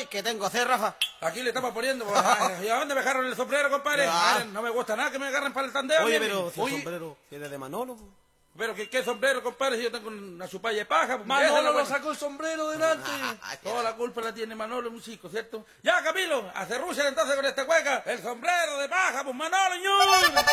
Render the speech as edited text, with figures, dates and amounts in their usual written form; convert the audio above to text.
¿qué tengo que hacer, Rafa? Aquí le estamos poniendo. Pues, ¿y a dónde me agarran el sombrero, compadre? Ah. No me gusta nada que me agarren para el tandeo. Oye, mire. pero si el Oye, sombrero es de Manolo. Po. pero ¿qué sombrero, compadre? Si yo tengo una chupalla de paja. Pues, Manolo déjalo, lo pues. sacó el sombrero delante. Toda la culpa la tiene Manolo, músico, ¿cierto? Ya, Camilo, a cerrúchale entonces con esta cueca. El sombrero de paja, pues Manolo, ñur.